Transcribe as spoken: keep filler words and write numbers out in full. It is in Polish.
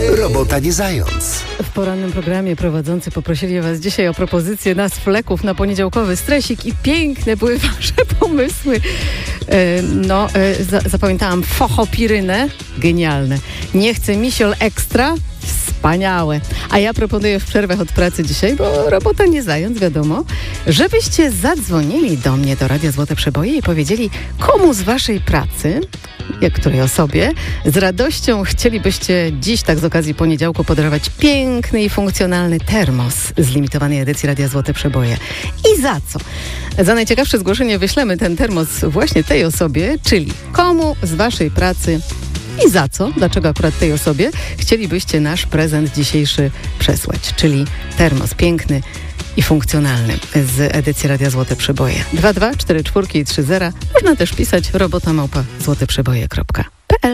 Robota nie zając. W porannym programie prowadzący poprosili was dzisiaj o propozycję nazw leków na poniedziałkowy stresik i piękne były wasze pomysły. E, no, e, za, zapamiętałam fochopirynę, genialne. Nie chcę misiol ekstra, wspaniałe. A ja proponuję w przerwach od pracy dzisiaj, bo robota nie zając, wiadomo, żebyście zadzwonili do mnie do Radia Złote Przeboje i powiedzieli, komu z waszej pracy, jak której osobie, z radością chcielibyście dziś, tak z okazji poniedziałku, podarować piękny i funkcjonalny termos z limitowanej edycji Radia Złote Przeboje. I za co? Za najciekawsze zgłoszenie wyślemy ten termos właśnie tej osobie, czyli komu z waszej pracy i za co, dlaczego akurat tej osobie chcielibyście nasz prezent dzisiejszy przesłać, czyli termos piękny i funkcjonalny z edycji Radia Złote Przeboje. dwa dwa cztery cztery i trzy zero. Można też pisać robota małpa złoteprzeboje kropka